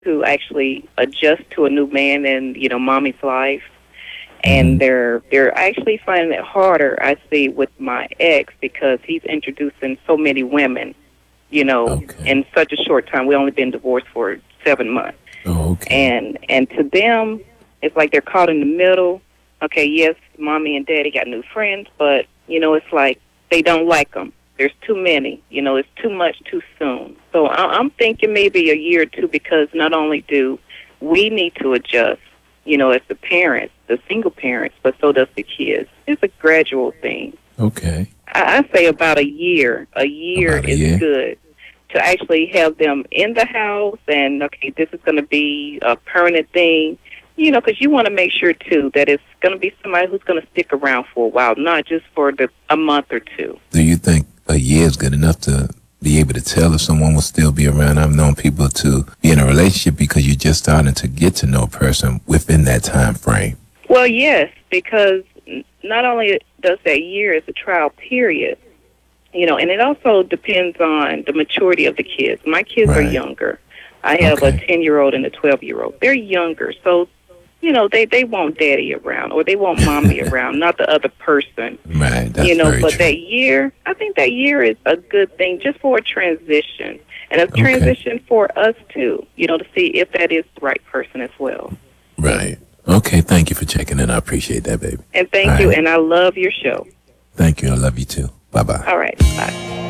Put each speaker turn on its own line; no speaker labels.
to actually adjust to a new man in, mommy's life.
Mm-hmm.
And they're actually finding it harder, I see, with my ex because he's introducing so many women,
Okay.
in such a short time. We only been divorced for 7 months.
Oh, okay.
And to them, it's like they're caught in the middle. Okay, yes, mommy and daddy got new friends, but it's like they don't like them. There's too many. It's too much too soon. So I'm thinking maybe a year or two because not only do we need to adjust, as the parents, the single parents, but so does the kids. It's a gradual thing.
Okay.
I say about a year. A year
About a
is
year.
good to actually have them in the house and, okay, this is going to be a permanent thing, because you want to make sure, too, that it's going to be somebody who's going to stick around for a while, not just for a month or two.
Do you think a year is good enough to be able to tell if someone will still be around? I've known people to be in a relationship because you're just starting to get to know a person within that time frame.
Well, yes, because not only does that year is a trial period, and it also depends on the maturity of the kids. My kids are
Right.
younger. I have a
Okay.
10-year-old and a 12-year-old. They're younger, so they want daddy around or they want mommy around, not the other person.
Right. That's very
But
true.
that year, I think that year is a good thing just for a transition and a
Okay.
transition for us too, to see if that is the right person as well.
Right. Okay. Thank you for checking in. I appreciate that, baby.
And thank
All
you,
right.
and I love your show.
Thank you. I love you too. Bye bye.
All right, bye.